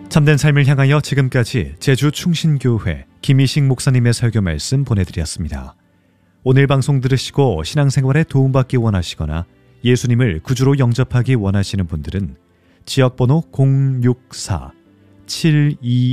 참된 삶을 향하여 지금까지 제주 충신교회 김희식 목사님의 설교 말씀 보내드렸습니다. 오늘 방송 들으시고 신앙생활에 도움받기 원하시거나 예수님을 구주로 영접하기 원하시는 분들은 지역번호 064-720